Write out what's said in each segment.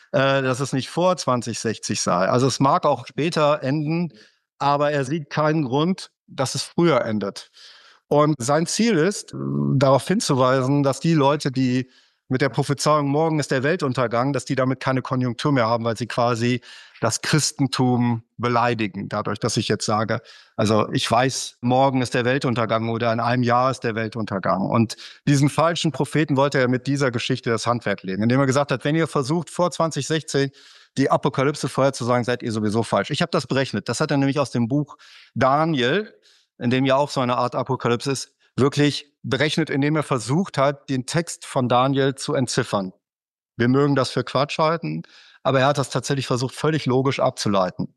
dass es nicht vor 2060 sei. Also es mag auch später enden, aber er sieht keinen Grund, dass es früher endet. Und sein Ziel ist, darauf hinzuweisen, dass die Leute, die mit der Prophezeiung, morgen ist der Weltuntergang, dass die damit keine Konjunktur mehr haben, weil sie quasi das Christentum beleidigen, dadurch, dass ich jetzt sage, also ich weiß, morgen ist der Weltuntergang oder in einem Jahr ist der Weltuntergang. Und diesen falschen Propheten wollte er mit dieser Geschichte das Handwerk legen, indem er gesagt hat, wenn ihr versucht, vor 2016 die Apokalypse vorherzusagen, seid ihr sowieso falsch. Ich habe das berechnet. Das hat er nämlich aus dem Buch Daniel, in dem ja auch so eine Art Apokalypse ist, wirklich berechnet, indem er versucht hat, den Text von Daniel zu entziffern. Wir mögen das für Quatsch halten, aber er hat das tatsächlich versucht, völlig logisch abzuleiten.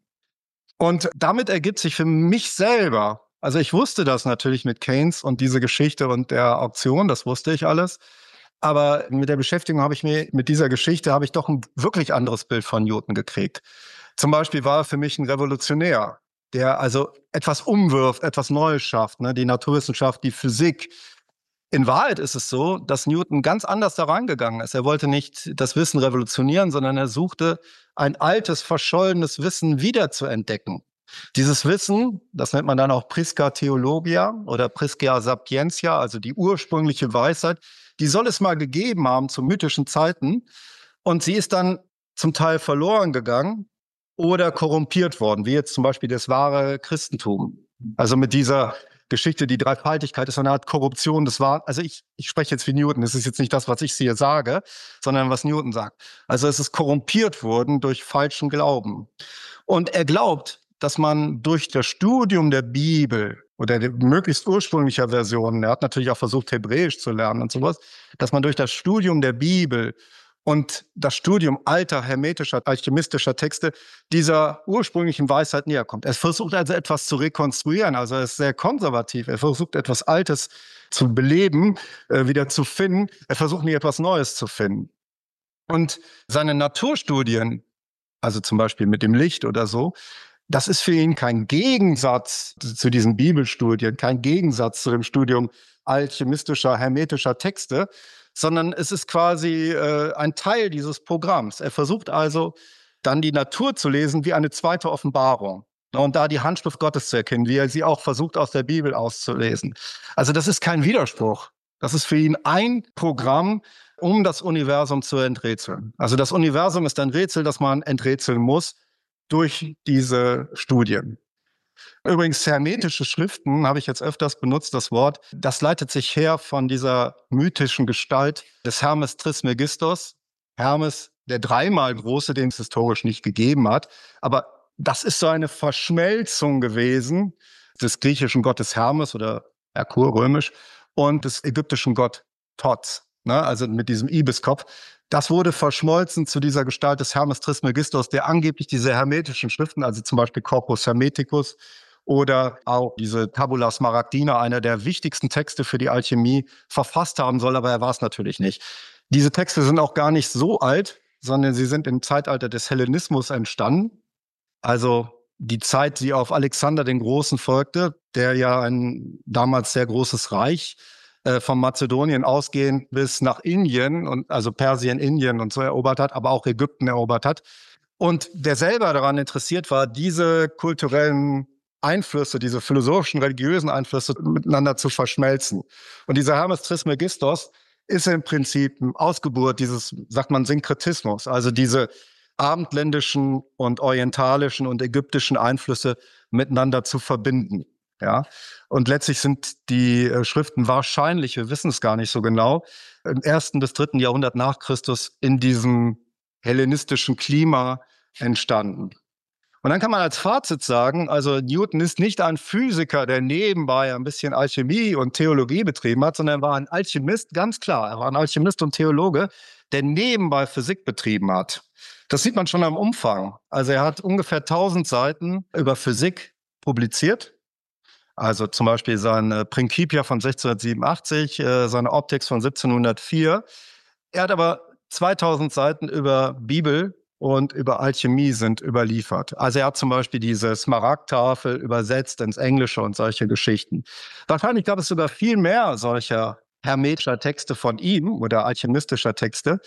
Und damit ergibt sich für mich selber, also ich wusste das natürlich mit Keynes und diese Geschichte und der Auktion, das wusste ich alles, aber mit der Beschäftigung mit dieser Geschichte habe ich doch ein wirklich anderes Bild von Newton gekriegt. Zum Beispiel war er für mich ein Revolutionär, der also etwas umwirft, etwas Neues schafft, ne? Die Naturwissenschaft, die Physik. In Wahrheit ist es so, dass Newton ganz anders da reingegangen ist. Er wollte nicht das Wissen revolutionieren, sondern er suchte, ein altes, verschollenes Wissen wieder zu entdecken. Dieses Wissen, das nennt man dann auch Prisca Theologia oder Prisca Sapientia, also die ursprüngliche Weisheit, die soll es mal gegeben haben zu mythischen Zeiten. Und sie ist dann zum Teil verloren gegangen oder korrumpiert worden, wie jetzt zum Beispiel das wahre Christentum. Also mit dieser Geschichte, die Dreifaltigkeit ist so eine Art Korruption. Das war, also ich spreche jetzt wie Newton. Das ist jetzt nicht das, was ich hier sage, sondern was Newton sagt. Also es ist korrumpiert worden durch falschen Glauben. Und er glaubt, dass man durch das Studium der Bibel oder der möglichst ursprünglicher Versionen, er hat natürlich auch versucht, Hebräisch zu lernen und sowas, dass man durch das Studium der Bibel und das Studium alter, hermetischer, alchemistischer Texte dieser ursprünglichen Weisheit näher kommt. Er versucht also etwas zu rekonstruieren, also er ist sehr konservativ. Er versucht etwas Altes zu beleben, wieder zu finden. Er versucht nicht etwas Neues zu finden. Und seine Naturstudien, also zum Beispiel mit dem Licht oder so, das ist für ihn kein Gegensatz zu diesen Bibelstudien, kein Gegensatz zu dem Studium alchemistischer, hermetischer Texte, sondern es ist quasi ein Teil dieses Programms. Er versucht also dann die Natur zu lesen wie eine zweite Offenbarung und da die Handschrift Gottes zu erkennen, wie er sie auch versucht aus der Bibel auszulesen. Also das ist kein Widerspruch. Das ist für ihn ein Programm, um das Universum zu enträtseln. Also das Universum ist ein Rätsel, das man enträtseln muss durch diese Studien. Übrigens, hermetische Schriften habe ich jetzt öfters benutzt, das Wort. Das leitet sich her von dieser mythischen Gestalt des Hermes Trismegistos. Hermes, der dreimal große, den es historisch nicht gegeben hat. Aber das ist so eine Verschmelzung gewesen des griechischen Gottes Hermes oder Merkur, römisch, und des ägyptischen Gott Thoth, ne? Also mit diesem Ibiskopf. Das wurde verschmolzen zu dieser Gestalt des Hermes Trismegistos, der angeblich diese hermetischen Schriften, also zum Beispiel Corpus Hermeticus oder auch diese Tabula Smaragdina, einer der wichtigsten Texte für die Alchemie, verfasst haben soll, aber er war es natürlich nicht. Diese Texte sind auch gar nicht so alt, sondern sie sind im Zeitalter des Hellenismus entstanden. Also die Zeit, die auf Alexander den Großen folgte, der ja ein damals sehr großes Reich von Mazedonien ausgehend bis nach Indien und also Persien, Indien und so erobert hat, aber auch Ägypten erobert hat. Und der selber daran interessiert war, diese kulturellen Einflüsse, diese philosophischen, religiösen Einflüsse miteinander zu verschmelzen. Und dieser Hermes Trismegistos ist im Prinzip eine Ausgeburt dieses, sagt man, Synkretismus, also diese abendländischen und orientalischen und ägyptischen Einflüsse miteinander zu verbinden. Ja, und letztlich sind die Schriften wahrscheinlich, wir wissen es gar nicht so genau, im 1. bis 3. Jahrhundert nach Christus in diesem hellenistischen Klima entstanden. Und dann kann man als Fazit sagen, also Newton ist nicht ein Physiker, der nebenbei ein bisschen Alchemie und Theologie betrieben hat, sondern er war ein Alchemist, ganz klar. Er war ein Alchemist und Theologe, der nebenbei Physik betrieben hat. Das sieht man schon am Umfang. Also er hat ungefähr 1000 Seiten über Physik publiziert. Also zum Beispiel sein Principia von 1687, seine Optics von 1704. Er hat aber 2000 Seiten über Bibel und über Alchemie sind überliefert. Also er hat zum Beispiel diese Smaragdtafel übersetzt ins Englische und solche Geschichten. Wahrscheinlich gab es sogar viel mehr solcher hermetischer Texte von ihm oder alchemistischer Texte.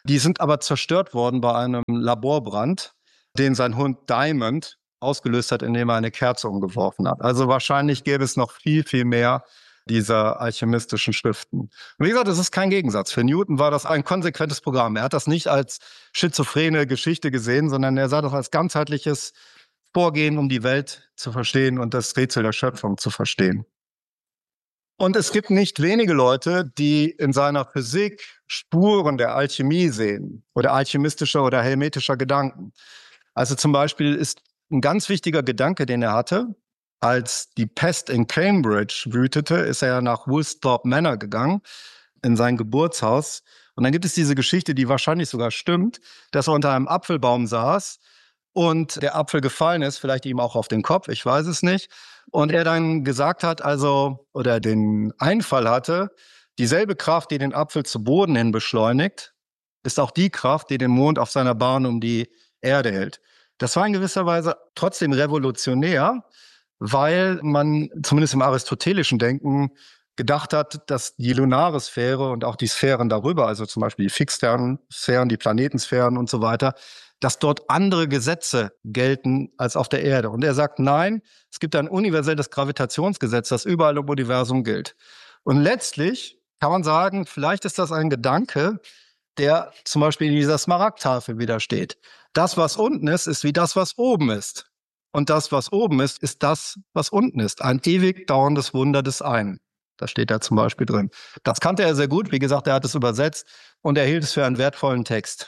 Die sind aber zerstört worden bei einem Laborbrand, den sein Hund Diamond ausgelöst hat, indem er eine Kerze umgeworfen hat. Also wahrscheinlich gäbe es noch viel, viel mehr dieser alchemistischen Schriften. Und wie gesagt, es ist kein Gegensatz. Für Newton war das ein konsequentes Programm. Er hat das nicht als schizophrene Geschichte gesehen, sondern er sah das als ganzheitliches Vorgehen, um die Welt zu verstehen und das Rätsel der Schöpfung zu verstehen. Und es gibt nicht wenige Leute, die in seiner Physik Spuren der Alchemie sehen oder alchemistischer oder hermetischer Gedanken. Also zum Beispiel ist ein ganz wichtiger Gedanke, den er hatte, als die Pest in Cambridge wütete, ist er nach Woolsthorpe Manor gegangen, in sein Geburtshaus. Und dann gibt es diese Geschichte, die wahrscheinlich sogar stimmt, dass er unter einem Apfelbaum saß und der Apfel gefallen ist, vielleicht ihm auch auf den Kopf, ich weiß es nicht. Und er dann gesagt hat, also, oder den Einfall hatte, dieselbe Kraft, die den Apfel zu Boden hin beschleunigt, ist auch die Kraft, die den Mond auf seiner Bahn um die Erde hält. Das war in gewisser Weise trotzdem revolutionär, weil man zumindest im aristotelischen Denken gedacht hat, dass die lunare Sphäre und auch die Sphären darüber, also zum Beispiel die Fixsternsphären, die Planetensphären und so weiter, dass dort andere Gesetze gelten als auf der Erde. Und er sagt, nein, es gibt ein universelles Gravitationsgesetz, das überall im Universum gilt. Und letztlich kann man sagen, vielleicht ist das ein Gedanke, der zum Beispiel in dieser Smaragdtafel widersteht. Das, was unten ist wie das, was oben ist. Und das, was oben ist das, was unten ist. Ein ewig dauerndes Wunder des einen. Das steht da zum Beispiel drin. Das kannte er sehr gut. Wie gesagt, er hat es übersetzt und er hielt es für einen wertvollen Text.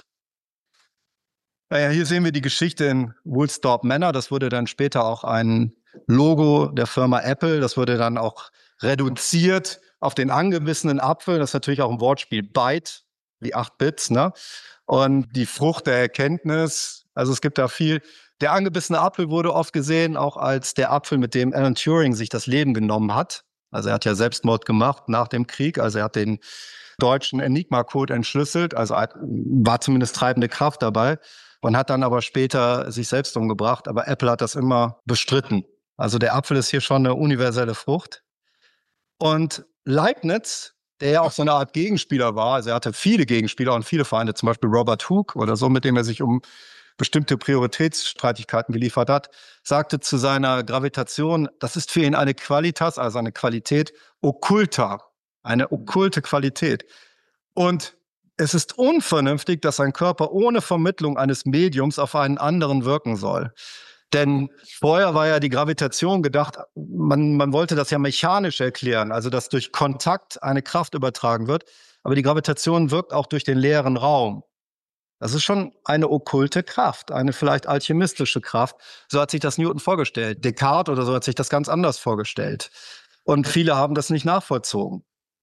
Naja, hier sehen wir die Geschichte in Woolsthorpe Manor. Das wurde dann später auch ein Logo der Firma Apple. Das wurde dann auch reduziert auf den angebissenen Apfel. Das ist natürlich auch ein Wortspiel. Byte, wie 8 Bits, ne? Und die Frucht der Erkenntnis. Also es gibt da viel. Der angebissene Apfel wurde oft gesehen auch als der Apfel, mit dem Alan Turing sich das Leben genommen hat. Also er hat ja Selbstmord gemacht nach dem Krieg. Also er hat den deutschen Enigma-Code entschlüsselt. Also war zumindest treibende Kraft dabei. Und hat dann aber später sich selbst umgebracht. Aber Apple hat das immer bestritten. Also der Apfel ist hier schon eine universelle Frucht. Und Leibniz, der ja auch so eine Art Gegenspieler war, also er hatte viele Gegenspieler und viele Feinde, zum Beispiel Robert Hooke oder so, mit dem er sich um bestimmte Prioritätsstreitigkeiten geliefert hat, sagte zu seiner Gravitation, das ist für ihn eine Qualitas, also eine Qualität occulta, eine okkulte Qualität. Und es ist unvernünftig, dass ein Körper ohne Vermittlung eines Mediums auf einen anderen wirken soll. Denn vorher war ja die Gravitation gedacht, man wollte das ja mechanisch erklären, also dass durch Kontakt eine Kraft übertragen wird. Aber die Gravitation wirkt auch durch den leeren Raum. Das ist schon eine okkulte Kraft, eine vielleicht alchemistische Kraft. So hat sich das Newton vorgestellt. Descartes oder so hat sich das ganz anders vorgestellt. Und viele haben das nicht nachvollzogen.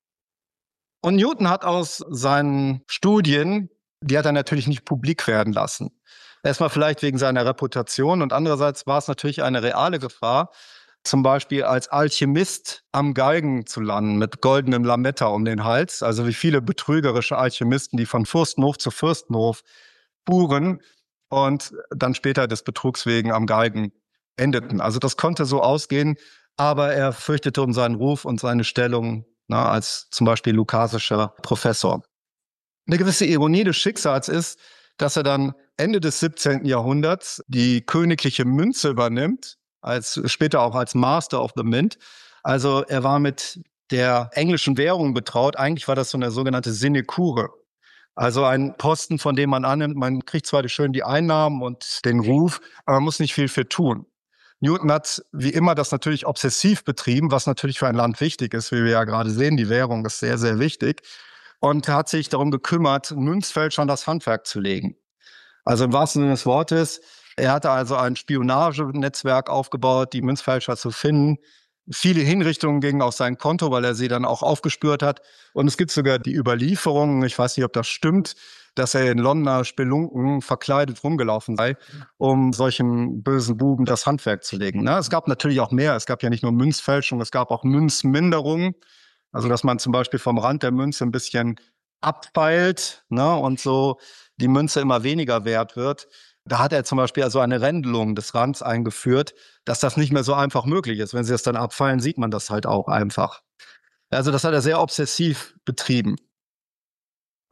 Und Newton hat aus seinen Studien, die hat er natürlich nicht publik werden lassen. Erstmal vielleicht wegen seiner Reputation und andererseits war es natürlich eine reale Gefahr, zum Beispiel als Alchemist am Galgen zu landen mit goldenem Lametta um den Hals. Also wie viele betrügerische Alchemisten, die von Fürstenhof zu Fürstenhof fuhren und dann später des Betrugs wegen am Galgen endeten. Also das konnte so ausgehen, aber er fürchtete um seinen Ruf und seine Stellung als zum Beispiel lukasischer Professor. Eine gewisse Ironie des Schicksals ist, dass er dann Ende des 17. Jahrhunderts die königliche Münze übernimmt, später auch als Master of the Mint. Also er war mit der englischen Währung betraut. Eigentlich war das so eine sogenannte Sinekure. Also ein Posten, von dem man annimmt, man kriegt zwar schön die Einnahmen und den Ruf, aber man muss nicht viel für tun. Newton hat wie immer das natürlich obsessiv betrieben, was natürlich für ein Land wichtig ist, wie wir ja gerade sehen. Die Währung ist sehr, sehr wichtig. Und hat sich darum gekümmert, Münzfälschern das Handwerk zu legen. Also im wahrsten Sinne des Wortes, er hatte also ein Spionagenetzwerk aufgebaut, die Münzfälscher zu finden. Viele Hinrichtungen gingen auf sein Konto, weil er sie dann auch aufgespürt hat. Und es gibt sogar die Überlieferung, ich weiß nicht, ob das stimmt, dass er in Londoner Spelunken verkleidet rumgelaufen sei, um solchen bösen Buben das Handwerk zu legen. Es gab natürlich auch mehr. Es gab ja nicht nur Münzfälschung, es gab auch Münzminderung. Also dass man zum Beispiel vom Rand der Münze ein bisschen abfeilt, und so die Münze immer weniger wert wird. Da hat er zum Beispiel also eine Rändelung des Rands eingeführt, dass das nicht mehr so einfach möglich ist. Wenn sie das dann abfallen, sieht man das halt auch einfach. Also das hat er sehr obsessiv betrieben.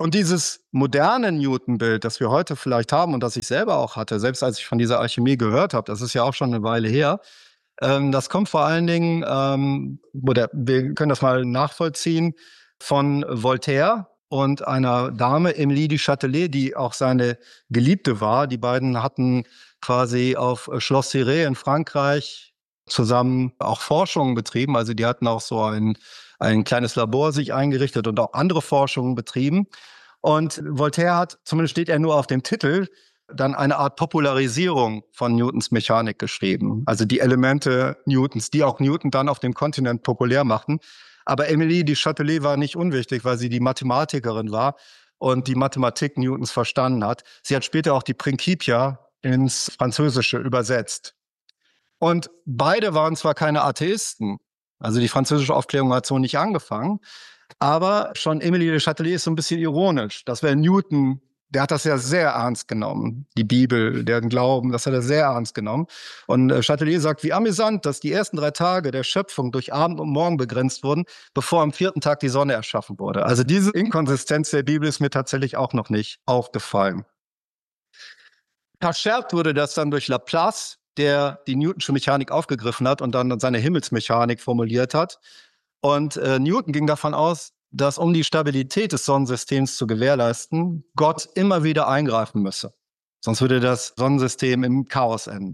Und dieses moderne Newton-Bild, das wir heute vielleicht haben und das ich selber auch hatte, selbst als ich von dieser Alchemie gehört habe, das ist ja auch schon eine Weile her, das kommt vor allen Dingen, oder wir können das mal nachvollziehen, von Voltaire und einer Dame, Emilie du Châtelet, die auch seine Geliebte war. Die beiden hatten quasi auf Schloss Cirey in Frankreich zusammen auch Forschungen betrieben. Also die hatten auch so ein kleines Labor sich eingerichtet und auch andere Forschungen betrieben. Und Voltaire hat, zumindest steht er nur auf dem Titel, dann eine Art Popularisierung von Newtons Mechanik geschrieben. Also die Elemente Newtons, die auch Newton dann auf dem Kontinent populär machten. Aber Emilie du Châtelet war nicht unwichtig, weil sie die Mathematikerin war und die Mathematik Newtons verstanden hat. Sie hat später auch die Principia ins Französische übersetzt. Und beide waren zwar keine Atheisten, also die französische Aufklärung hat so nicht angefangen, aber schon Emilie de Châtelet ist so ein bisschen ironisch. Das wäre Newton, der hat das ja sehr ernst genommen. Die Bibel, den Glauben, das hat er sehr ernst genommen. Und Châtelet sagt, wie amüsant, dass die ersten 3 Tage der Schöpfung durch Abend und Morgen begrenzt wurden, bevor am 4. Tag die Sonne erschaffen wurde. Also diese Inkonsistenz der Bibel ist mir tatsächlich auch noch nicht aufgefallen. Verschärft wurde das dann durch Laplace, der die Newtonsche Mechanik aufgegriffen hat und dann seine Himmelsmechanik formuliert hat. Und Newton ging davon aus, dass um die Stabilität des Sonnensystems zu gewährleisten, Gott immer wieder eingreifen müsse. Sonst würde das Sonnensystem im Chaos enden.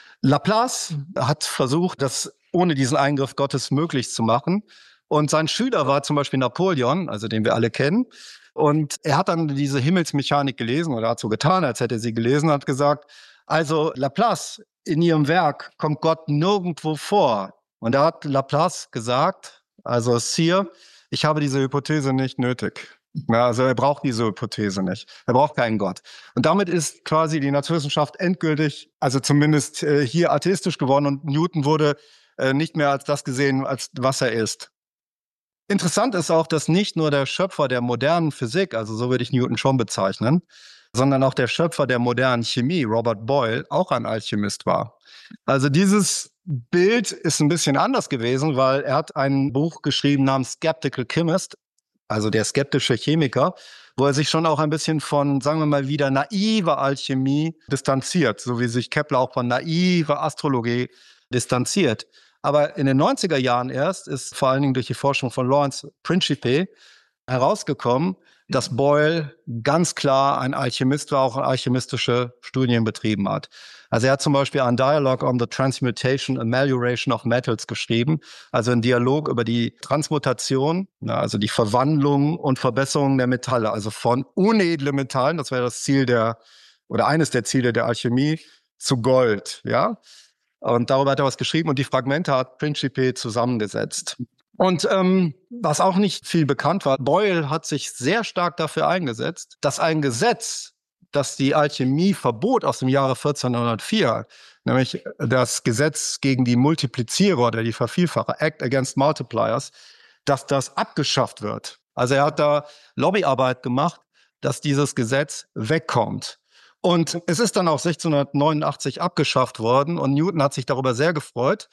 Laplace hat versucht, das ohne diesen Eingriff Gottes möglich zu machen. Und sein Schüler war zum Beispiel Napoleon, also den wir alle kennen. Und er hat dann diese Himmelsmechanik gelesen oder hat so getan, als hätte er sie gelesen, hat gesagt, also Laplace, in ihrem Werk kommt Gott nirgendwo vor. Und da hat Laplace gesagt, also Sire, ich habe diese Hypothese nicht nötig. Ja, also er braucht diese Hypothese nicht. Er braucht keinen Gott. Und damit ist quasi die Naturwissenschaft endgültig, also zumindest hier atheistisch geworden und Newton wurde nicht mehr als das gesehen, als was er ist. Interessant ist auch, dass nicht nur der Schöpfer der modernen Physik, also so würde ich Newton schon bezeichnen, sondern auch der Schöpfer der modernen Chemie, Robert Boyle, auch ein Alchemist war. Also dieses Bild ist ein bisschen anders gewesen, weil er hat ein Buch geschrieben namens Skeptical Chemist, also der skeptische Chemiker, wo er sich schon auch ein bisschen von, sagen wir mal, wieder naiver Alchemie distanziert, so wie sich Kepler auch von naiver Astrologie distanziert. Aber in den 90er Jahren erst ist vor allen Dingen durch die Forschung von Lawrence Principe herausgekommen, dass Boyle ganz klar ein Alchemist war, auch alchemistische Studien betrieben hat. Also er hat zum Beispiel ein Dialogue on the Transmutation and Amelioration of Metals geschrieben, also ein Dialog über die Transmutation, also die Verwandlung und Verbesserung der Metalle, also von unedlen Metallen, das wäre das Ziel oder eines der Ziele der Alchemie, zu Gold, ja. Und darüber hat er was geschrieben und die Fragmente hat Principe zusammengesetzt. Und was auch nicht viel bekannt war, Boyle hat sich sehr stark dafür eingesetzt, dass ein Gesetz, das die Alchemie verbot aus dem Jahre 1404, nämlich das Gesetz gegen die Multiplizierer oder die Vervielfacher, Act Against Multipliers, dass das abgeschafft wird. Also er hat da Lobbyarbeit gemacht, dass dieses Gesetz wegkommt. Und es ist dann auch 1689 abgeschafft worden und Newton hat sich darüber sehr gefreut.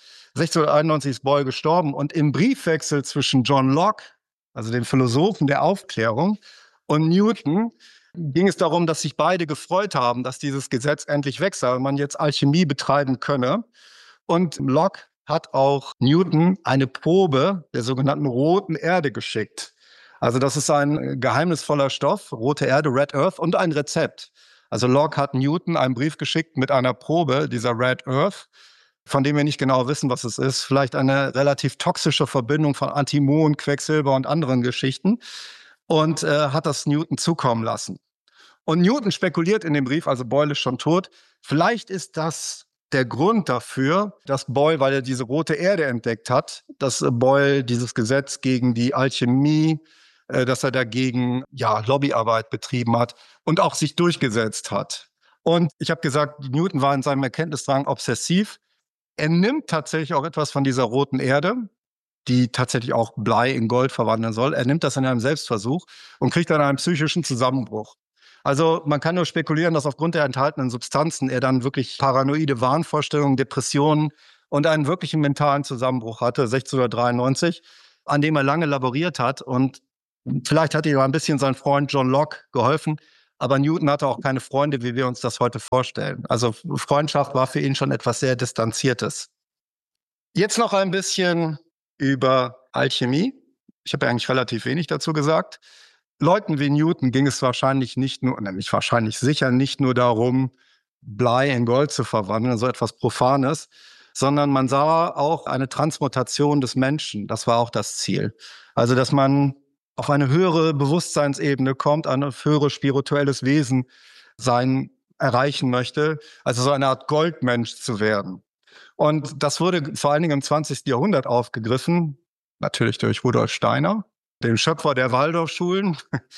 1691 ist Boyle gestorben und im Briefwechsel zwischen John Locke, also dem Philosophen der Aufklärung, und Newton ging es darum, dass sich beide gefreut haben, dass dieses Gesetz endlich weg sei und man jetzt Alchemie betreiben könne. Und Locke hat auch Newton eine Probe der sogenannten roten Erde geschickt. Also das ist ein geheimnisvoller Stoff, rote Erde, Red Earth, und ein Rezept. Also Locke hat Newton einen Brief geschickt mit einer Probe dieser Red Earth, von dem wir nicht genau wissen, was es ist. Vielleicht eine relativ toxische Verbindung von Antimon, Quecksilber und anderen Geschichten. Und hat das Newton zukommen lassen. Und Newton spekuliert in dem Brief, also Boyle ist schon tot, vielleicht ist das der Grund dafür, dass Boyle, weil er diese rote Erde entdeckt hat, dass Boyle dieses Gesetz gegen die Alchemie, dass er dagegen Lobbyarbeit betrieben hat und auch sich durchgesetzt hat. Und ich habe gesagt, Newton war in seinem Erkenntnisdrang obsessiv. Er nimmt tatsächlich auch etwas von dieser roten Erde, die tatsächlich auch Blei in Gold verwandeln soll. Er nimmt das in einem Selbstversuch und kriegt dann einen psychischen Zusammenbruch. Also man kann nur spekulieren, dass aufgrund der enthaltenen Substanzen er dann wirklich paranoide Wahnvorstellungen, Depressionen und einen wirklichen mentalen Zusammenbruch hatte, 1693, an dem er lange laboriert hat. Und Vielleicht hat ihm ein bisschen sein Freund John Locke geholfen, aber Newton hatte auch keine Freunde, wie wir uns das heute vorstellen. Also Freundschaft war für ihn schon etwas sehr Distanziertes. Jetzt noch ein bisschen über Alchemie. Ich habe ja eigentlich relativ wenig dazu gesagt. Leuten wie Newton ging es wahrscheinlich nicht nur, nämlich wahrscheinlich sicher nicht nur darum, Blei in Gold zu verwandeln, so etwas Profanes, sondern man sah auch eine Transmutation des Menschen. Das war auch das Ziel. Also, dass man auf eine höhere Bewusstseinsebene kommt, ein höheres spirituelles Wesen sein erreichen möchte, also so eine Art Goldmensch zu werden. Und das wurde vor allen Dingen im 20. Jahrhundert aufgegriffen, natürlich durch Rudolf Steiner, den Schöpfer der Waldorfschulen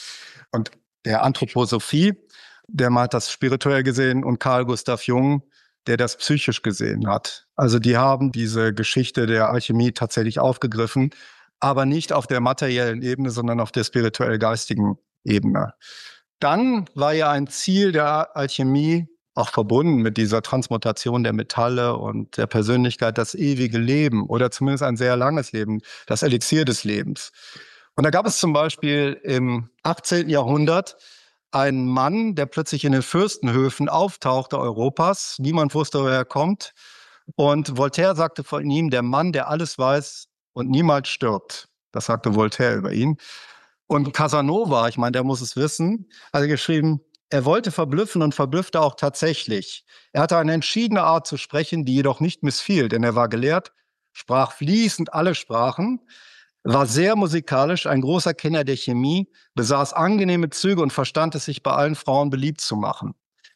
und der Anthroposophie. Der mal hat das spirituell gesehen, und Carl Gustav Jung, der das psychisch gesehen hat. Also die haben diese Geschichte der Alchemie tatsächlich aufgegriffen, aber nicht auf der materiellen Ebene, sondern auf der spirituell-geistigen Ebene. Dann war ja ein Ziel der Alchemie, auch verbunden mit dieser Transmutation der Metalle und der Persönlichkeit, das ewige Leben oder zumindest ein sehr langes Leben, das Elixier des Lebens. Und da gab es zum Beispiel im 18. Jahrhundert einen Mann, der plötzlich in den Fürstenhöfen auftauchte Europas. Niemand wusste, woher er kommt. Und Voltaire sagte von ihm, der Mann, der alles weiß und niemals stirbt. Das sagte Voltaire über ihn. Und Casanova, ich meine, der muss es wissen, hat geschrieben, er wollte verblüffen und verblüffte auch tatsächlich. Er hatte eine entschiedene Art zu sprechen, die jedoch nicht missfiel, denn er war gelehrt, sprach fließend alle Sprachen, war sehr musikalisch, ein großer Kenner der Chemie, besaß angenehme Züge und verstand es, sich bei allen Frauen beliebt zu machen.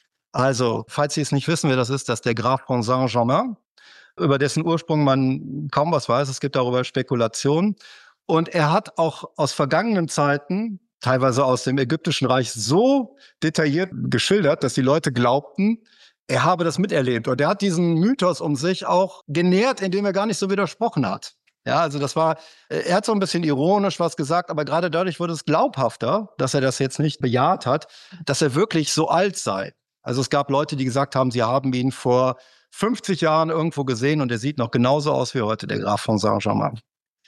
Also, falls Sie es nicht wissen, wer das ist der Graf von Saint-Germain, über dessen Ursprung man kaum was weiß. Es gibt darüber Spekulationen. Und er hat auch aus vergangenen Zeiten, teilweise aus dem Ägyptischen Reich, so detailliert geschildert, dass die Leute glaubten, er habe das miterlebt. Und er hat diesen Mythos um sich auch genährt, indem er gar nicht so widersprochen hat. Ja, also das war, er hat so ein bisschen ironisch was gesagt, aber gerade dadurch wurde es glaubhafter, dass er das jetzt nicht bejaht hat, dass er wirklich so alt sei. Also es gab Leute, die gesagt haben, sie haben ihn vor 50 Jahren irgendwo gesehen und er sieht noch genauso aus wie heute, der Graf von Saint-Germain.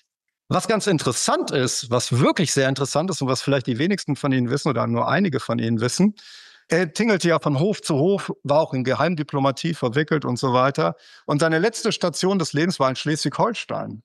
Was ganz interessant ist, was wirklich sehr interessant ist und was vielleicht die wenigsten von Ihnen wissen oder nur einige von Ihnen wissen, er tingelte ja von Hof zu Hof, war auch in Geheimdiplomatie verwickelt und so weiter. Und seine letzte Station des Lebens war in Schleswig-Holstein.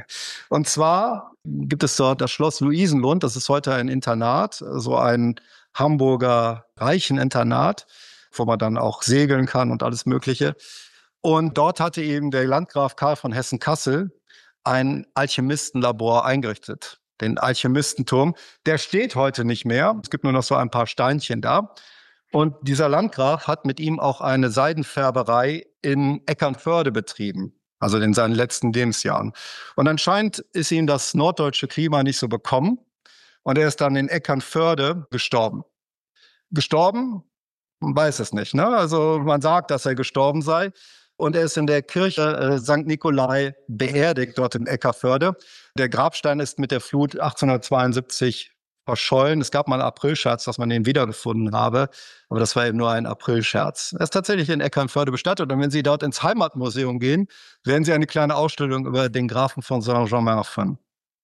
Und zwar gibt es dort das Schloss Luisenlund, das ist heute ein Internat, so ein Hamburger Reicheninternat, wo man dann auch segeln kann und alles Mögliche. Und dort hatte eben der Landgraf Karl von Hessen-Kassel ein Alchemistenlabor eingerichtet, den Alchemistenturm. Der steht heute nicht mehr. Es gibt nur noch so ein paar Steinchen da. Und dieser Landgraf hat mit ihm auch eine Seidenfärberei in Eckernförde betrieben, also in seinen letzten Lebensjahren. Und anscheinend ist ihm das norddeutsche Klima nicht so bekommen. Und er ist dann in Eckernförde gestorben. Gestorben? Man weiß es nicht, ne? Also man sagt, dass er gestorben sei. Und er ist in der Kirche St. Nikolai beerdigt, dort in Eckerförde. Der Grabstein ist mit der Flut 1872 verschollen. Es gab mal einen Aprilscherz, dass man ihn wiedergefunden habe. Aber das war eben nur ein Aprilscherz. Er ist tatsächlich in Eckernförde bestattet. Und wenn Sie dort ins Heimatmuseum gehen, werden Sie eine kleine Ausstellung über den Grafen von Saint-Germain finden.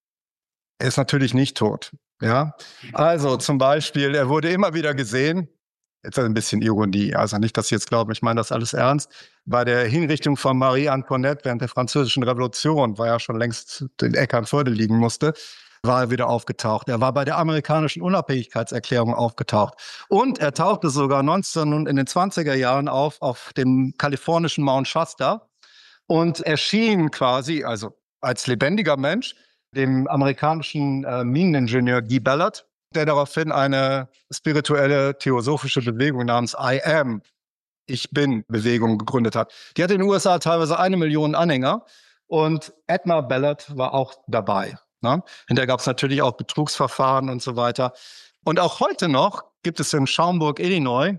Er ist natürlich nicht tot. Ja, also zum Beispiel, er wurde immer wieder gesehen. Jetzt ein bisschen Ironie, also nicht, dass Sie jetzt glauben, ich meine das alles ernst. Bei der Hinrichtung von Marie Antoinette während der Französischen Revolution, weil er schon längst in Eckernförde liegen musste, war er wieder aufgetaucht. Er war bei der amerikanischen Unabhängigkeitserklärung aufgetaucht. Und er tauchte sogar in den 20er Jahren auf dem kalifornischen Mount Shasta und erschien quasi, also als lebendiger Mensch, dem amerikanischen Mineningenieur Guy Ballard, der daraufhin eine spirituelle theosophische Bewegung namens I Am, ich bin Bewegung gegründet hat. Die hat in den USA teilweise 1 Million Anhänger und Edna Ballard war auch dabei. Ne? Hinterher gab es natürlich auch Betrugsverfahren und so weiter. Und auch heute noch gibt es in Schaumburg, Illinois,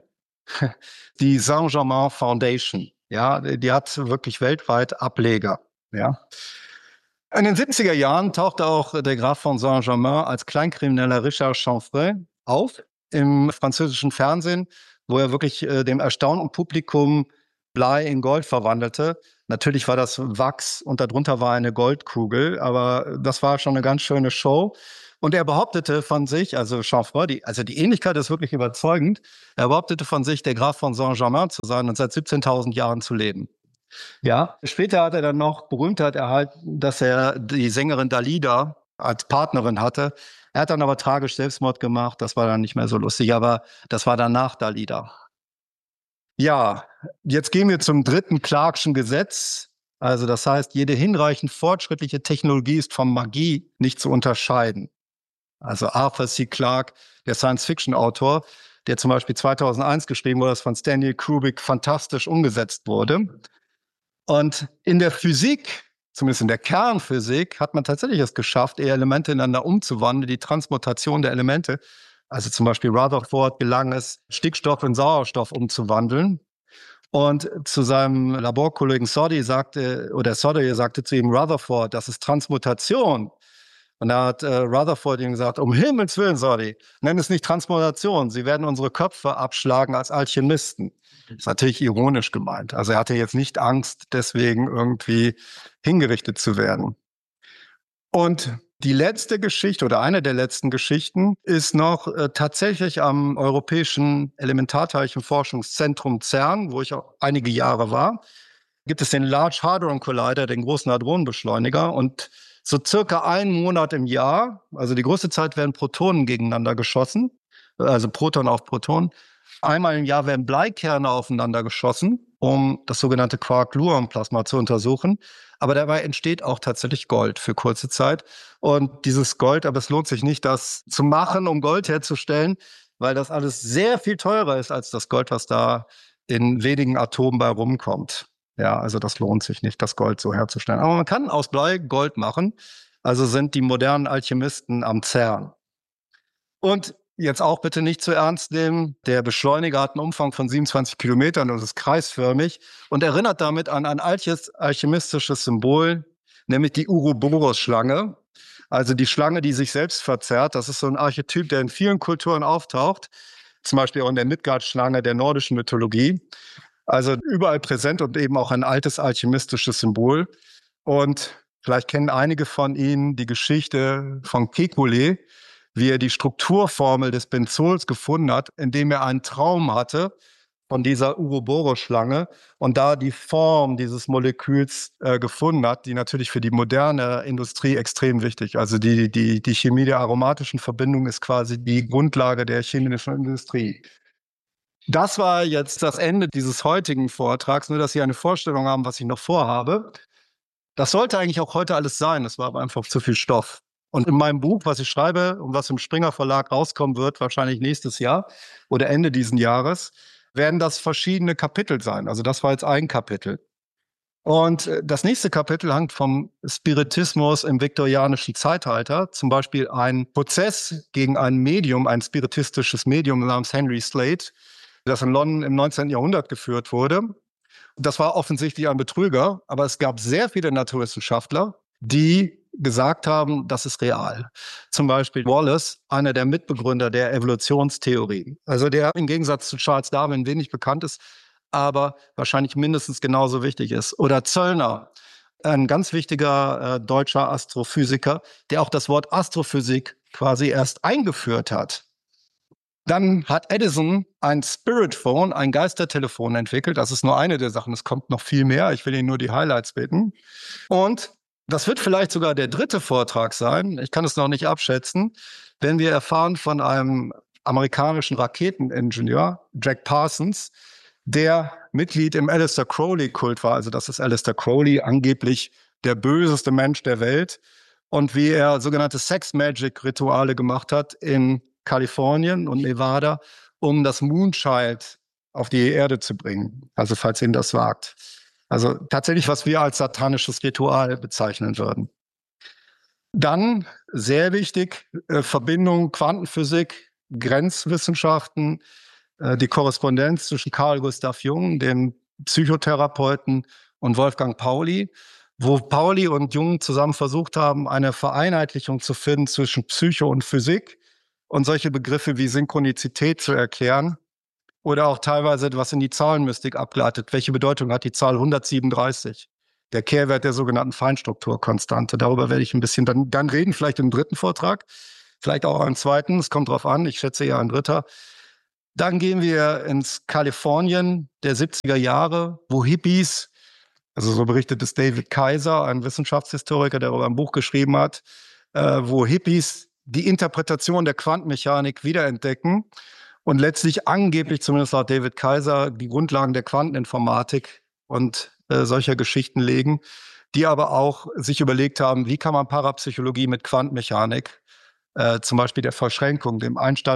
die Saint-Germain Foundation. Ja, die hat wirklich weltweit Ableger. Ja. In den 70er Jahren tauchte auch der Graf von Saint-Germain als Kleinkrimineller Richard Chanfray auf im französischen Fernsehen, wo er wirklich dem erstaunten Publikum Blei in Gold verwandelte. Natürlich war das Wachs und darunter war eine Goldkugel, aber das war schon eine ganz schöne Show. Und er behauptete von sich, also Jean-Freud, also die Ähnlichkeit ist wirklich überzeugend, er behauptete von sich, der Graf von Saint-Germain zu sein und seit 17.000 Jahren zu leben. Ja, später hat er dann noch Berühmtheit erhalten, dass er die Sängerin Dalida als Partnerin hatte. Er hat dann aber tragisch Selbstmord gemacht, das war dann nicht mehr so lustig, aber das war dann nach Dalida. Ja, jetzt gehen wir zum dritten Clark'schen Gesetz. Also das heißt, jede hinreichend fortschrittliche Technologie ist von Magie nicht zu unterscheiden. Also Arthur C. Clarke, der Science-Fiction-Autor, der zum Beispiel 2001 geschrieben wurde, das von Stanley Kubrick fantastisch umgesetzt wurde. Und in der Physik, zumindest in der Kernphysik, hat man tatsächlich es geschafft, Elemente ineinander umzuwandeln, die Transmutation der Elemente. Also zum Beispiel Rutherford gelang es, Stickstoff in Sauerstoff umzuwandeln. Und zu seinem Laborkollegen Soddy sagte zu ihm, Rutherford, das ist Transmutation. Und da hat Rutherford ihm gesagt, um Himmels Willen, Soddy, nenn es nicht Transmutation. Sie werden unsere Köpfe abschlagen als Alchemisten. Das ist natürlich ironisch gemeint. Also er hatte jetzt nicht Angst, deswegen irgendwie hingerichtet zu werden. Und die letzte Geschichte oder eine der letzten Geschichten ist noch tatsächlich am Europäischen Elementarteilchenforschungszentrum CERN, wo ich auch einige Jahre war, gibt es den Large Hadron Collider, den großen Hadronenbeschleuniger. Und so circa einen Monat im Jahr, also die größte Zeit, werden Protonen gegeneinander geschossen, also Proton auf Proton. Einmal im Jahr werden Bleikerne aufeinander geschossen, um das sogenannte Quark-Gluon-Plasma zu untersuchen. Aber dabei entsteht auch tatsächlich Gold für kurze Zeit. Und dieses Gold, aber es lohnt sich nicht, das zu machen, um Gold herzustellen, weil das alles sehr viel teurer ist als das Gold, was da in wenigen Atomen bei rumkommt. Ja, also das lohnt sich nicht, das Gold so herzustellen. Aber man kann aus Blei Gold machen. Also sind die modernen Alchemisten am CERN. Und jetzt auch bitte nicht zu ernst nehmen. Der Beschleuniger hat einen Umfang von 27 Kilometern und ist kreisförmig und erinnert damit an ein altes alchemistisches Symbol, nämlich die Ouroboros-Schlange. Also die Schlange, die sich selbst verzehrt. Das ist so ein Archetyp, der in vielen Kulturen auftaucht. Zum Beispiel auch in der Midgard-Schlange der nordischen Mythologie. Also überall präsent und eben auch ein altes alchemistisches Symbol. Und vielleicht kennen einige von Ihnen die Geschichte von Kekulé, wie er die Strukturformel des Benzols gefunden hat, indem er einen Traum hatte von dieser Ouroboros-Schlange und da die Form dieses Moleküls gefunden hat, die natürlich für die moderne Industrie extrem wichtig. Also die Chemie der aromatischen Verbindung ist quasi die Grundlage der chemischen Industrie. Das war jetzt das Ende dieses heutigen Vortrags, nur dass Sie eine Vorstellung haben, was ich noch vorhabe. Das sollte eigentlich auch heute alles sein, es war aber einfach zu viel Stoff. Und in meinem Buch, was ich schreibe und was im Springer Verlag rauskommen wird, wahrscheinlich nächstes Jahr oder Ende diesen Jahres, werden das verschiedene Kapitel sein. Also das war jetzt ein Kapitel. Und das nächste Kapitel hängt vom Spiritismus im viktorianischen Zeitalter, zum Beispiel ein Prozess gegen ein Medium, ein spiritistisches Medium namens Henry Slade, das in London im 19. Jahrhundert geführt wurde. Das war offensichtlich ein Betrüger, aber es gab sehr viele Naturwissenschaftler, die gesagt haben, das ist real. Zum Beispiel Wallace, einer der Mitbegründer der Evolutionstheorie. Also der im Gegensatz zu Charles Darwin wenig bekannt ist, aber wahrscheinlich mindestens genauso wichtig ist. Oder Zöllner, ein ganz wichtiger deutscher Astrophysiker, der auch das Wort Astrophysik quasi erst eingeführt hat. Dann hat Edison ein Spirit Phone, ein Geistertelefon entwickelt. Das ist nur eine der Sachen. Es kommt noch viel mehr. Ich will Ihnen nur die Highlights bitten. Und das wird vielleicht sogar der dritte Vortrag sein. Ich kann es noch nicht abschätzen, wenn wir erfahren von einem amerikanischen Raketeningenieur, Jack Parsons, der Mitglied im Aleister Crowley-Kult war. Also das ist Aleister Crowley, angeblich der böseste Mensch der Welt. Und wie er sogenannte Sex-Magic-Rituale gemacht hat in Kalifornien und Nevada, um das Moonchild auf die Erde zu bringen. Also falls Ihnen das wagt. Also tatsächlich, was wir als satanisches Ritual bezeichnen würden. Dann, sehr wichtig, Verbindung Quantenphysik, Grenzwissenschaften, die Korrespondenz zwischen Carl Gustav Jung, dem Psychotherapeuten, und Wolfgang Pauli, wo Pauli und Jung zusammen versucht haben, eine Vereinheitlichung zu finden zwischen Psycho und Physik und solche Begriffe wie Synchronizität zu erklären oder auch teilweise etwas in die Zahlenmystik abgeleitet. Welche Bedeutung hat die Zahl 137? Der Kehrwert der sogenannten Feinstrukturkonstante. Darüber werde ich ein bisschen dann reden, vielleicht im dritten Vortrag. vielleicht auch einen zweiten, es kommt drauf an, ich schätze eher ein dritter. Dann gehen wir ins Kalifornien der 70er Jahre, wo Hippies, also so berichtet es David Kaiser, ein Wissenschaftshistoriker, der darüber ein Buch geschrieben hat, wo Hippies die Interpretation der Quantenmechanik wiederentdecken und letztlich angeblich, zumindest laut David Kaiser, die Grundlagen der Quanteninformatik und solcher Geschichten legen, die aber auch sich überlegt haben, wie kann man Parapsychologie mit Quantenmechanik, zum Beispiel der Verschränkung, dem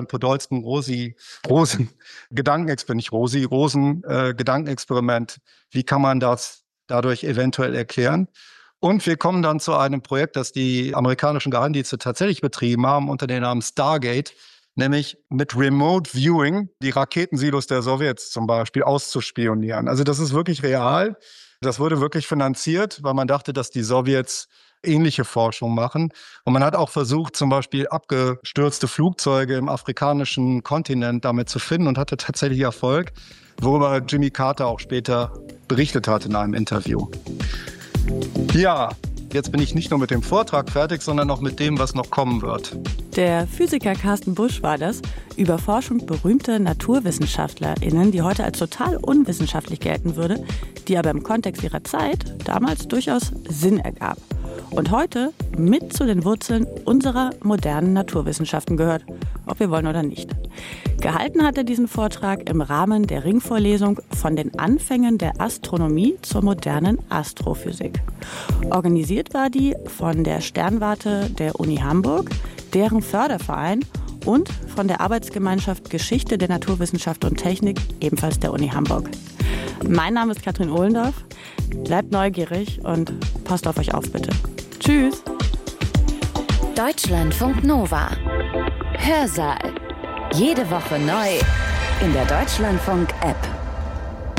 Einstein-Podolsky-Rosen-Gedankenexperiment, wie kann man das dadurch eventuell erklären? Und wir kommen dann zu einem Projekt, das die amerikanischen Geheimdienste tatsächlich betrieben haben unter dem Namen Stargate, nämlich mit Remote Viewing die Raketensilos der Sowjets zum Beispiel auszuspionieren. Also das ist wirklich real. Das wurde wirklich finanziert, weil man dachte, dass die Sowjets ähnliche Forschung machen. Und man hat auch versucht, zum Beispiel abgestürzte Flugzeuge im afrikanischen Kontinent damit zu finden und hatte tatsächlich Erfolg, worüber Jimmy Carter auch später berichtet hat in einem Interview. Ja, jetzt bin ich nicht nur mit dem Vortrag fertig, sondern auch mit dem, was noch kommen wird. Der Physiker Carsten Busch war das, über Forschung berühmter NaturwissenschaftlerInnen, die heute als total unwissenschaftlich gelten würde, die aber im Kontext ihrer Zeit damals durchaus Sinn ergab. Und heute mit zu den Wurzeln unserer modernen Naturwissenschaften gehört, ob wir wollen oder nicht. Gehalten hat er diesen Vortrag im Rahmen der Ringvorlesung von den Anfängen der Astronomie zur modernen Astrophysik. Organisiert war die von der Sternwarte der Uni Hamburg, deren Förderverein und von der Arbeitsgemeinschaft Geschichte der Naturwissenschaft und Technik, ebenfalls der Uni Hamburg. Mein Name ist Katrin Ohlendorf. Bleibt neugierig und passt auf euch auf, bitte. Tschüss. Deutschlandfunk Nova. Hörsaal. Jede Woche neu in der Deutschlandfunk-App.